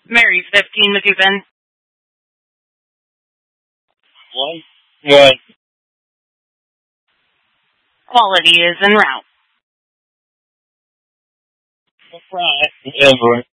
Mary's 15 with you, Ben. What? What? Quality is en route. Right. Ever.